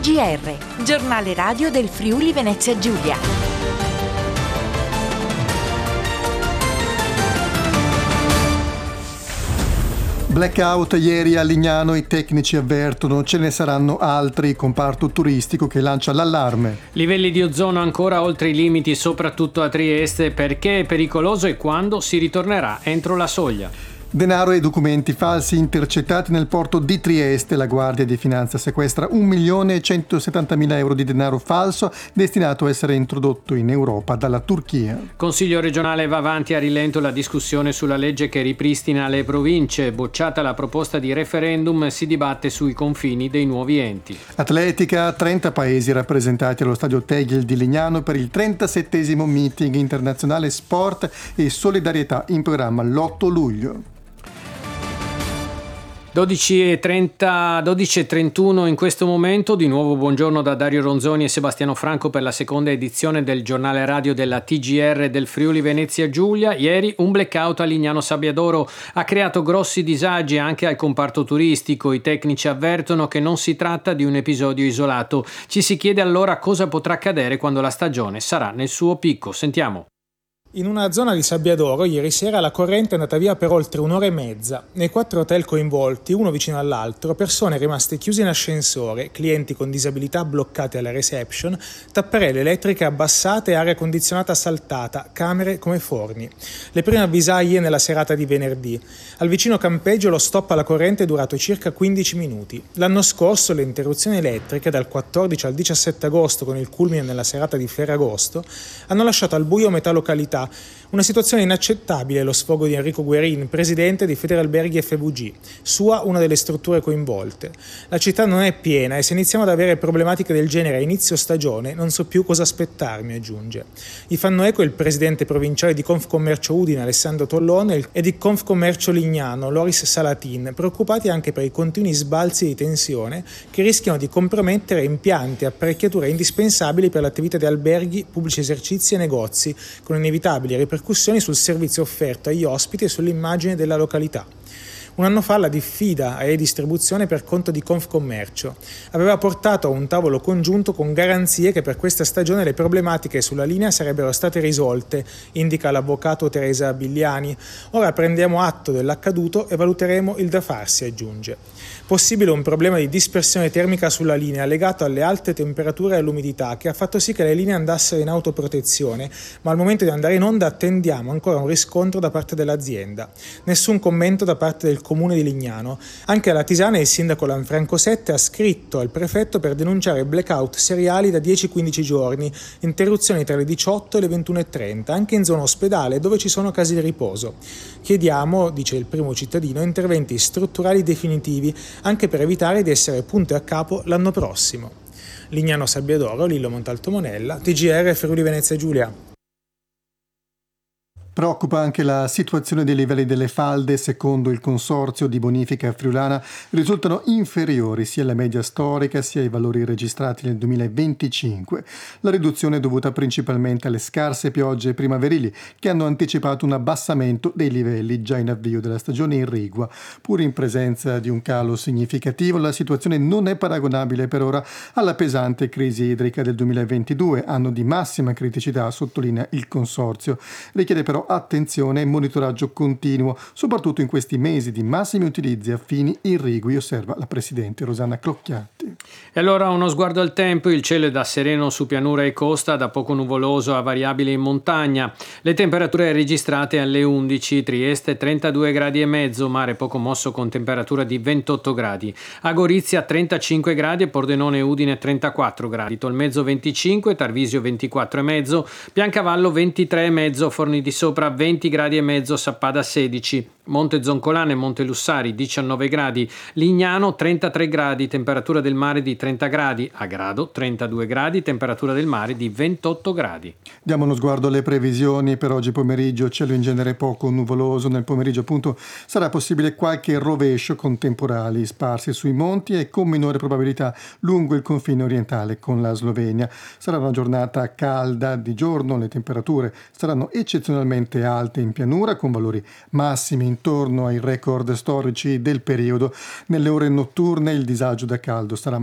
TGR, giornale radio del Friuli Venezia Giulia. Blackout ieri a Lignano, i tecnici avvertono ce ne saranno altri, comparto turistico che lancia l'allarme. Livelli di ozono ancora oltre i limiti, soprattutto a Trieste, perché è pericoloso e quando si ritornerà entro la soglia. Denaro e documenti falsi intercettati nel porto di Trieste. La Guardia di Finanza sequestra 1.170.000 euro di denaro falso destinato a essere introdotto in Europa dalla Turchia. Consiglio regionale va avanti a rilento la discussione sulla legge che ripristina le province. Bocciata la proposta di referendum, si dibatte sui confini dei nuovi enti. Atletica, 30 paesi rappresentati allo stadio Tegel di Lignano per il 37esimo meeting internazionale sport e solidarietà in programma l'8 luglio. 12:31 in questo momento. Di nuovo buongiorno da Dario Ronzoni e Sebastiano Franco per la seconda edizione del giornale radio della TGR del Friuli Venezia Giulia. Ieri un blackout a Lignano Sabbiadoro ha creato grossi disagi anche al comparto turistico. I tecnici avvertono che non si tratta di un episodio isolato. Ci si chiede allora cosa potrà accadere quando la stagione sarà nel suo picco. Sentiamo. In una zona di Sabbiadoro ieri sera la corrente è andata via per oltre un'ora e mezza. Nei 4 hotel coinvolti, uno vicino all'altro, persone rimaste chiuse in ascensore, clienti con disabilità bloccati alla reception, tapparelle elettriche abbassate e aria condizionata saltata, camere come forni. Le prime avvisaglie nella serata di venerdì. Al vicino campeggio lo stop alla corrente è durato circa 15 minuti. L'anno scorso le interruzioni elettriche dal 14 al 17 agosto con il culmine nella serata di Ferragosto hanno lasciato al buio metà località. Una situazione inaccettabile, lo sfogo di Enrico Guerin, presidente di Federalberghi FVG, sua una delle strutture coinvolte. La città non è piena e se iniziamo ad avere problematiche del genere a inizio stagione non so più cosa aspettarmi, aggiunge. Gli fanno eco il presidente provinciale di Confcommercio Udine Alessandro Tollone e di Confcommercio Lignano Loris Salatin, preoccupati anche per i continui sbalzi di tensione che rischiano di compromettere impianti e apparecchiature indispensabili per l'attività di alberghi, pubblici esercizi e negozi, con inevitabili ripercussioni sul servizio offerto agli ospiti e sull'immagine della località. Un anno fa la diffida e distribuzione per conto di Confcommercio aveva portato a un tavolo congiunto con garanzie che per questa stagione le problematiche sulla linea sarebbero state risolte, indica l'avvocato Teresa Bigliani. Ora prendiamo atto dell'accaduto e valuteremo il da farsi, aggiunge. Possibile un problema di dispersione termica sulla linea legato alle alte temperature e all'umidità che ha fatto sì che le linee andassero in autoprotezione, ma al momento di andare in onda attendiamo ancora un riscontro da parte dell'azienda. Nessun commento da parte del comune di Lignano. Anche alla Tisana il sindaco Lanfranco Sette ha scritto al prefetto per denunciare blackout seriali da 10-15 giorni, interruzioni tra le 18 e le 21:30, anche in zona ospedale dove ci sono casi di riposo. Chiediamo, dice il primo cittadino, interventi strutturali definitivi anche per evitare di essere punto a capo l'anno prossimo. Lignano Sabbiadoro, Lillo Montalto Monella, TGR Friuli Venezia Giulia. Preoccupa anche la situazione dei livelli delle falde. Secondo il consorzio di bonifica friulana risultano inferiori sia alla media storica sia ai valori registrati nel 2025. La riduzione è dovuta principalmente alle scarse piogge primaverili che hanno anticipato un abbassamento dei livelli già in avvio della stagione irrigua. Pur in presenza di un calo significativo, la situazione non è paragonabile per ora alla pesante crisi idrica del 2022, anno di massima criticità, sottolinea il consorzio. Richiede però attenzione e monitoraggio continuo, soprattutto in questi mesi di massimi utilizzi a fini irrigui, osserva la presidente Rosanna Clocchiatti. E allora uno sguardo al tempo. Il cielo è da sereno su pianura e costa, da poco nuvoloso a variabile in montagna. Le temperature registrate alle 11, Trieste 32 gradi e mezzo, mare poco mosso con temperatura di 28 gradi. A Gorizia 35 gradi e Pordenone e Udine 34 gradi. Tolmezzo 25, Tarvisio 24 e mezzo, Biancavallo 23 e mezzo, Forni di Sopra 20 gradi e mezzo, Sappada 16, Monte Zoncolane e Monte Lussari 19 gradi, Lignano 33 gradi, temperatura del mare di 30 gradi, a Grado 32 gradi, temperatura del mare di 28 gradi. Diamo uno sguardo alle previsioni per oggi pomeriggio. Cielo in genere poco nuvoloso, nel pomeriggio appunto sarà possibile qualche rovescio con temporali sparsi sui monti e con minore probabilità lungo il confine orientale con la Slovenia. Sarà una giornata calda, di giorno le temperature saranno eccezionalmente alte in pianura con valori massimi intorno ai record storici del periodo. Nelle ore notturne il disagio da caldo sarà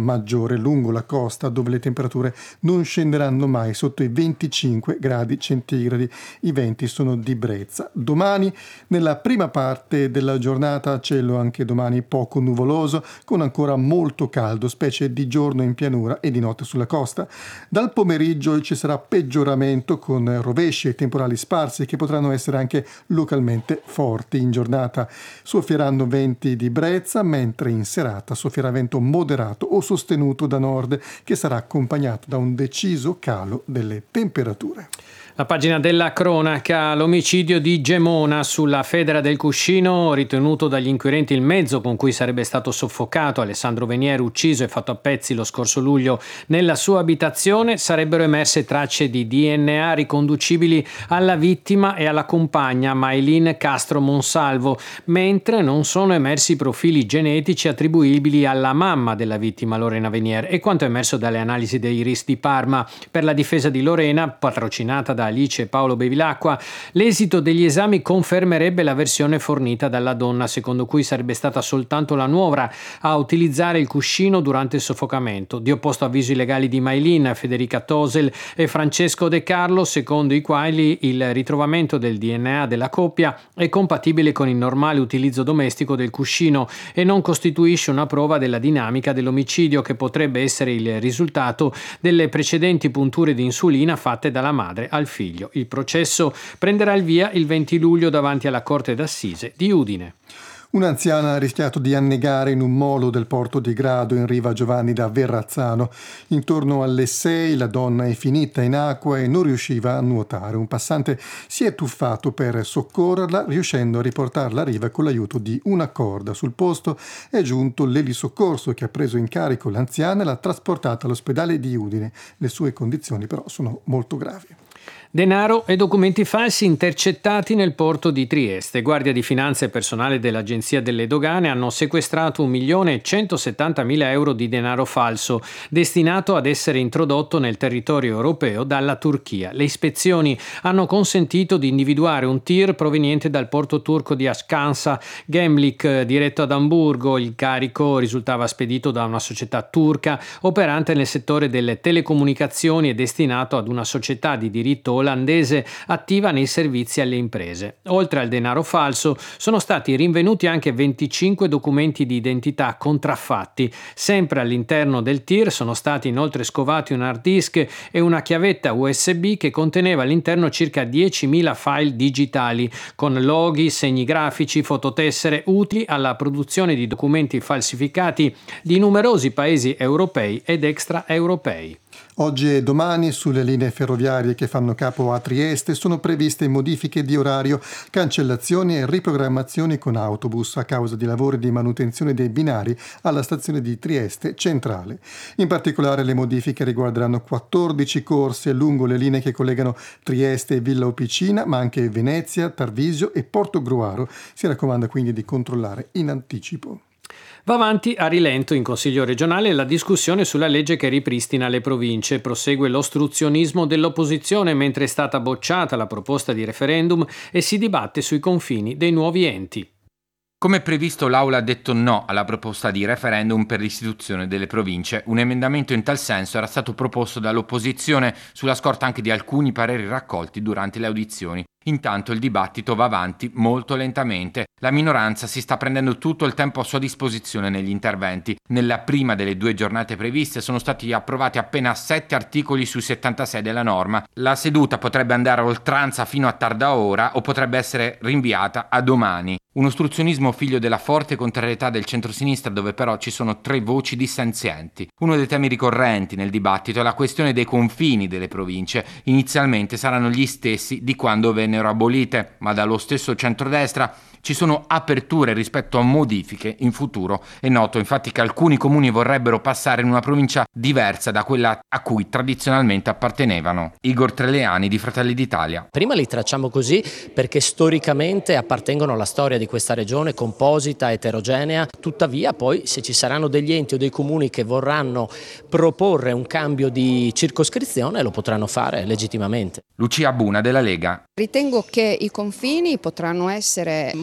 maggiore lungo la costa, dove le temperature non scenderanno mai sotto i 25 gradi centigradi. I venti sono di brezza. Domani, nella prima parte della giornata, cielo anche domani poco nuvoloso, con ancora molto caldo, specie di giorno in pianura e di notte sulla costa. Dal pomeriggio ci sarà peggioramento, con rovesci e temporali sparsi che potranno essere anche localmente forti. In giornata soffieranno venti di brezza, mentre in serata soffierà vento moderato o sostenuto da nord, che sarà accompagnato da un deciso calo delle temperature. La pagina della cronaca: l'omicidio di Gemona sulla Federa del Cuscino, ritenuto dagli inquirenti il mezzo con cui sarebbe stato soffocato Alessandro Venier, ucciso e fatto a pezzi lo scorso luglio nella sua abitazione. Sarebbero emerse tracce di DNA riconducibili alla vittima e alla compagna Maylin Castro Monsalvo, mentre non sono emersi profili genetici attribuibili alla mamma della vittima, Lorena Venier. E quanto emerso dalle analisi dei RIS di Parma per la difesa di Lorena, patrocinata da Alice e Paolo Bevilacqua, l'esito degli esami confermerebbe la versione fornita dalla donna, secondo cui sarebbe stata soltanto la nuora a utilizzare il cuscino durante il soffocamento, di opposto avviso i legali di Maylin, Federica Tosel e Francesco De Carlo, secondo i quali il ritrovamento del DNA della coppia è compatibile con il normale utilizzo domestico del cuscino e non costituisce una prova della dinamica dell'omicidio, che potrebbe essere il risultato delle precedenti punture di insulina fatte dalla madre al figlio. Il processo prenderà il via il 20 luglio davanti alla Corte d'Assise di Udine. Un'anziana ha rischiato di annegare in un molo del porto di Grado in riva Giovanni da Verrazzano. Intorno alle 6 la donna è finita in acqua e non riusciva a nuotare. Un passante si è tuffato per soccorrerla, riuscendo a riportarla a riva con l'aiuto di una corda. Sul posto è giunto l'elisoccorso, che ha preso in carico l'anziana e l'ha trasportata all'ospedale di Udine. Le sue condizioni però sono molto gravi. Denaro e documenti falsi intercettati nel porto di Trieste. Guardia di Finanza e personale dell'Agenzia delle Dogane hanno sequestrato 1.170.000 euro di denaro falso, destinato ad essere introdotto nel territorio europeo dalla Turchia. Le ispezioni hanno consentito di individuare un tir proveniente dal porto turco di Ascansa Gemlik, diretto ad Amburgo. Il carico risultava spedito da una società turca operante nel settore delle telecomunicazioni e destinato ad una società di diritto olandese attiva nei servizi alle imprese. Oltre al denaro falso sono stati rinvenuti anche 25 documenti di identità contraffatti. Sempre all'interno del tir sono stati inoltre scovati un hard disk e una chiavetta USB che conteneva all'interno circa 10.000 file digitali con loghi, segni grafici, fototessere utili alla produzione di documenti falsificati di numerosi paesi europei ed extraeuropei. Oggi e domani sulle linee ferroviarie che fanno capo a Trieste sono previste modifiche di orario, cancellazioni e riprogrammazioni con autobus a causa di lavori di manutenzione dei binari alla stazione di Trieste Centrale. In particolare le modifiche riguarderanno 14 corse lungo le linee che collegano Trieste e Villa Opicina, ma anche Venezia, Tarvisio e Portogruaro. Si raccomanda quindi di controllare in anticipo. Va avanti a rilento in Consiglio regionale la discussione sulla legge che ripristina le province. Prosegue l'ostruzionismo dell'opposizione mentre è stata bocciata la proposta di referendum e si dibatte sui confini dei nuovi enti. Come previsto, l'Aula ha detto no alla proposta di referendum per l'istituzione delle province. Un emendamento in tal senso era stato proposto dall'opposizione sulla scorta anche di alcuni pareri raccolti durante le audizioni. Intanto il dibattito va avanti molto lentamente. La minoranza si sta prendendo tutto il tempo a sua disposizione negli interventi. Nella prima delle 2 giornate previste sono stati approvati appena 7 articoli sui 76 della norma. La seduta potrebbe andare a oltranza fino a tarda ora o potrebbe essere rinviata a domani. Un ostruzionismo figlio della forte contrarietà del centrosinistra, dove però ci sono 3 voci dissenzienti. Uno dei temi ricorrenti nel dibattito è la questione dei confini delle province. Inizialmente saranno gli stessi di quando vennero abolite, ma dallo stesso centrodestra ci sono aperture rispetto a modifiche in futuro. È noto infatti che alcuni comuni vorrebbero passare in una provincia diversa da quella a cui tradizionalmente appartenevano. Igor Treleani di Fratelli d'Italia. Prima li tracciamo così perché storicamente appartengono alla storia di questa regione composita, eterogenea. Tuttavia poi se ci saranno degli enti o dei comuni che vorranno proporre un cambio di circoscrizione lo potranno fare legittimamente. Lucia Buna della Lega. Ritengo che i confini potranno essere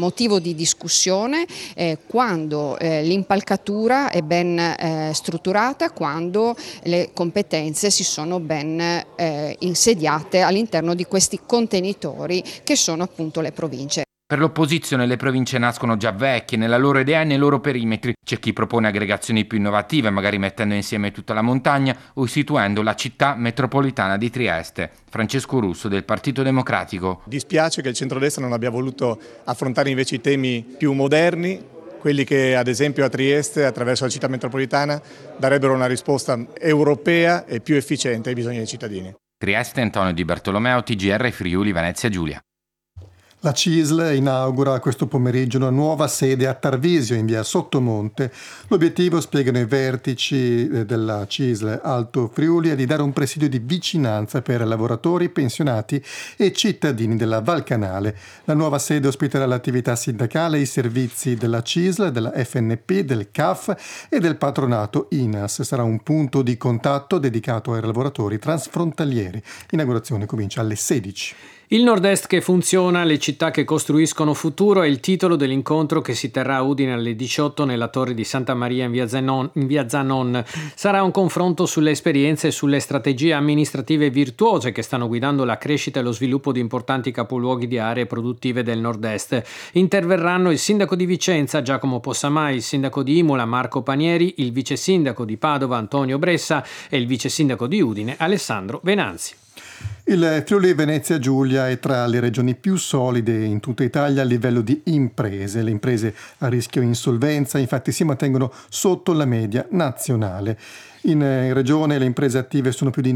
motivo di discussione quando l'impalcatura è ben strutturata, quando le competenze si sono ben insediate all'interno di questi contenitori che sono appunto le province. Per l'opposizione le province nascono già vecchie nella loro idea e nei loro perimetri. C'è chi propone aggregazioni più innovative, magari mettendo insieme tutta la montagna o istituendo la città metropolitana di Trieste. Francesco Russo del Partito Democratico. Dispiace che il centrodestra non abbia voluto affrontare invece i temi più moderni, quelli che ad esempio a Trieste, attraverso la città metropolitana, darebbero una risposta europea e più efficiente ai bisogni dei cittadini. Trieste, Antonio Di Bartolomeo, TGR Friuli Venezia Giulia. La CISL inaugura questo pomeriggio una nuova sede a Tarvisio in via Sottomonte. L'obiettivo, spiegano i vertici della CISL Alto Friuli, è di dare un presidio di vicinanza per lavoratori, pensionati e cittadini della Val Canale. La nuova sede ospiterà l'attività sindacale e i servizi della CISL, della FNP, del CAF e del patronato INAS. Sarà un punto di contatto dedicato ai lavoratori transfrontalieri. L'inaugurazione comincia alle 16. Il Nord-Est che funziona, le città che costruiscono futuro è il titolo dell'incontro che si terrà a Udine alle 18 nella Torre di Santa Maria in via Zanon. Sarà un confronto sulle esperienze e sulle strategie amministrative virtuose che stanno guidando la crescita e lo sviluppo di importanti capoluoghi di aree produttive del Nord-Est. Interverranno il sindaco di Vicenza Giacomo Possamai, il sindaco di Imola Marco Panieri, il vice sindaco di Padova Antonio Bressa e il vice sindaco di Udine Alessandro Venanzi. Il Friuli Venezia Giulia è tra le regioni più solide in tutta Italia a livello di imprese. Le imprese a rischio insolvenza infatti si mantengono sotto la media nazionale. In regione le imprese attive sono più di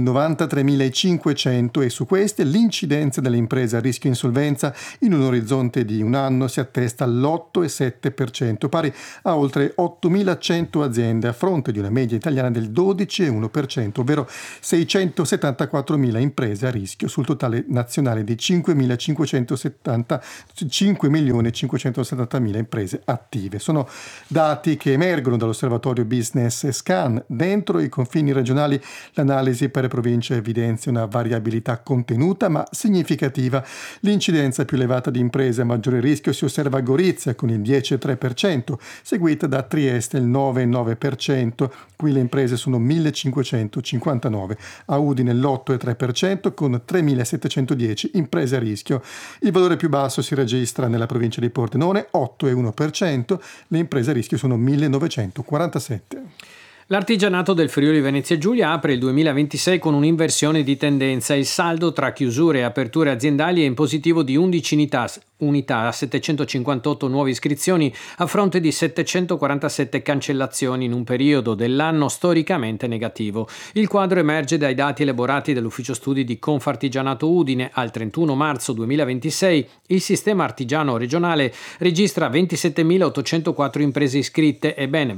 93.500 e su queste l'incidenza delle imprese a rischio insolvenza in un orizzonte di un anno si attesta all'8,7%, pari a oltre 8.100 aziende a fronte di una media italiana del 12,1%, ovvero 674.000 imprese a rischio sul totale nazionale di 5.570.000 imprese attive. Sono dati che emergono dall'osservatorio Business Scan. Dentro i confini regionali l'analisi per le province evidenzia una variabilità contenuta ma significativa. L'incidenza più elevata di imprese a maggiore rischio si osserva a Gorizia con il 10,3%, seguita da Trieste il 9,9%. Qui le imprese sono 1.559, a Udine l'8,3% con 3.710 imprese a rischio. Il valore più basso si registra nella provincia di Pordenone, 8,1%, le imprese a rischio sono 1.947. L'artigianato del Friuli Venezia Giulia apre il 2026 con un'inversione di tendenza. Il saldo tra chiusure e aperture aziendali è in positivo di 11 unità a 758 nuove iscrizioni a fronte di 747 cancellazioni in un periodo dell'anno storicamente negativo. Il quadro emerge dai dati elaborati dall'Ufficio Studi di Confartigianato Udine. Al 31 marzo 2026 il sistema artigiano regionale registra 27.804 imprese iscritte e ben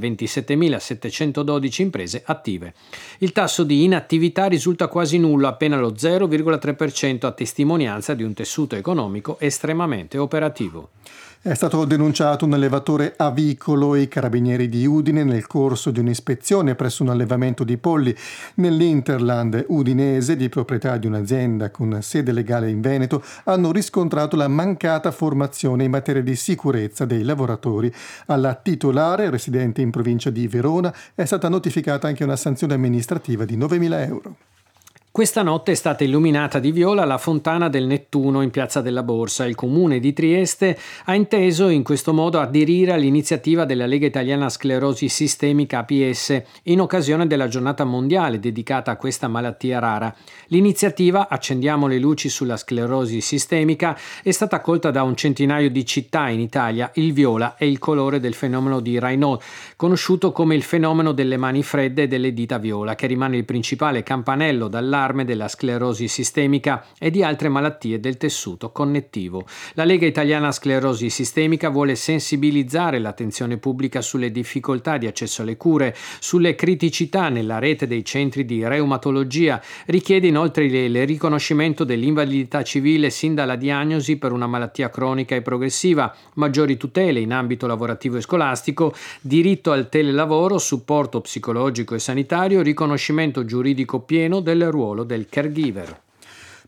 27.712 imprese attive. Il tasso di inattività risulta quasi nullo, appena lo 0,3%, a testimonianza di un tessuto economico estremamente operativo. È stato denunciato un allevatore avicolo. I carabinieri di Udine, nel corso di un'ispezione presso un allevamento di polli nell'Interland udinese di proprietà di un'azienda con sede legale in Veneto, hanno riscontrato la mancata formazione in materia di sicurezza dei lavoratori. Alla titolare, residente in provincia di Verona, è stata notificata anche una sanzione amministrativa di 9.000 euro. Questa notte è stata illuminata di viola la fontana del Nettuno in Piazza della Borsa. Il comune di Trieste ha inteso in questo modo aderire all'iniziativa della Lega Italiana Sclerosi Sistemica APS in occasione della giornata mondiale dedicata a questa malattia rara. L'iniziativa Accendiamo le luci sulla sclerosi sistemica è stata accolta da un centinaio di città in Italia. Il viola è il colore del fenomeno di Raynaud, conosciuto come il fenomeno delle mani fredde e delle dita viola, che rimane il principale campanello d'allarme della sclerosi sistemica e di altre malattie del tessuto connettivo. La Lega Italiana Sclerosi Sistemica vuole sensibilizzare l'attenzione pubblica sulle difficoltà di accesso alle cure, sulle criticità nella rete dei centri di reumatologia, richiede inoltre il riconoscimento dell'invalidità civile sin dalla diagnosi per una malattia cronica e progressiva, maggiori tutele in ambito lavorativo e scolastico, diritto al telelavoro, supporto psicologico e sanitario, riconoscimento giuridico pieno del ruolo del caregiver.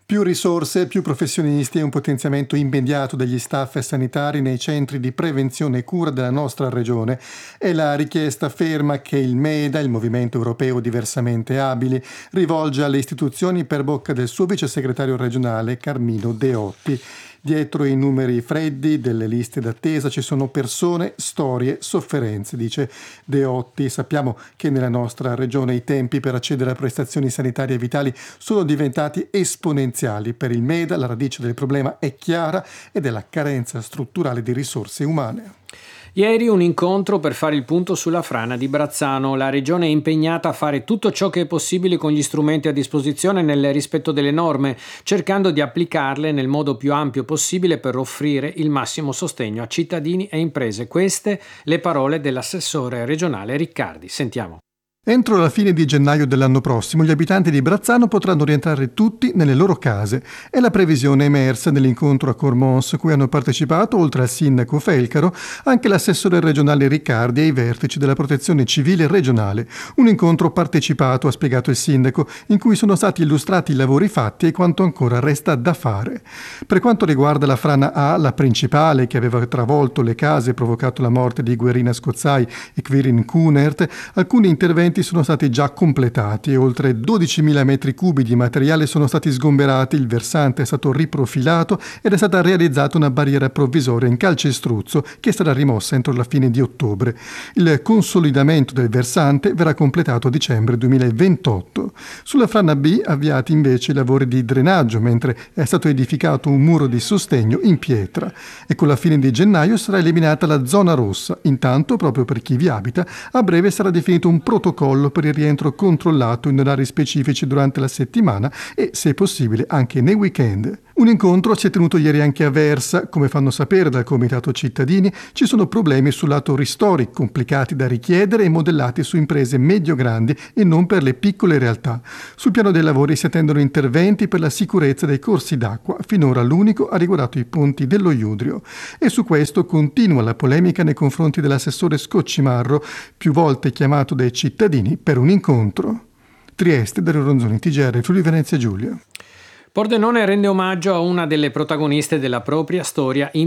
Più risorse, più professionisti e un potenziamento immediato degli staff sanitari nei centri di prevenzione e cura della nostra regione è la richiesta ferma che il MEDA, il Movimento Europeo Diversamente Abili, rivolge alle istituzioni per bocca del suo vice segretario regionale Carmino Deotti. Dietro i numeri freddi delle liste d'attesa ci sono persone, storie, sofferenze, dice Deotti. Sappiamo che nella nostra regione i tempi per accedere a prestazioni sanitarie vitali sono diventati esponenziali. Per il MEDA la radice del problema è chiara ed è la carenza strutturale di risorse umane. Ieri un incontro per fare il punto sulla frana di Brazzano. La regione è impegnata a fare tutto ciò che è possibile con gli strumenti a disposizione nel rispetto delle norme, cercando di applicarle nel modo più ampio possibile per offrire il massimo sostegno a cittadini e imprese. Queste le parole dell'assessore regionale Riccardi. Sentiamo. Entro la fine di gennaio dell'anno prossimo gli abitanti di Brazzano potranno rientrare tutti nelle loro case. È la previsione emersa nell'incontro a Cormons, cui hanno partecipato, oltre al sindaco Felcaro, anche l'assessore regionale Riccardi e i vertici della protezione civile regionale. Un incontro partecipato, ha spiegato il sindaco, in cui sono stati illustrati i lavori fatti e quanto ancora resta da fare. Per quanto riguarda la frana A, la principale che aveva travolto le case e provocato la morte di Guerina Scozzai e Quirin Kunert, alcuni interventi sono stati già completati e oltre 12.000 metri cubi di materiale sono stati sgomberati, il versante è stato riprofilato ed è stata realizzata una barriera provvisoria in calcestruzzo che sarà rimossa entro la fine di ottobre. Il consolidamento del versante verrà completato a dicembre 2028. Sulla frana B avviati invece i lavori di drenaggio, mentre è stato edificato un muro di sostegno in pietra e con la fine di gennaio sarà eliminata la zona rossa. Intanto, proprio per chi vi abita, a breve sarà definito un protocollo per il rientro controllato in orari specifici durante la settimana e, se possibile, anche nei weekend. Un incontro si è tenuto ieri anche a Versa. Come fanno sapere dal Comitato Cittadini, ci sono problemi sul lato ristori, complicati da richiedere e modellati su imprese medio-grandi e non per le piccole realtà. Sul piano dei lavori si attendono interventi per la sicurezza dei corsi d'acqua. Finora l'unico ha riguardato i ponti dello Iudrio. E su questo continua la polemica nei confronti dell'assessore Scoccimarro, più volte chiamato dai cittadini per un incontro. Trieste, Dario Ronzoni, TGR, Friuli Venezia Giulia. Pordenone rende omaggio a una delle protagoniste della propria storia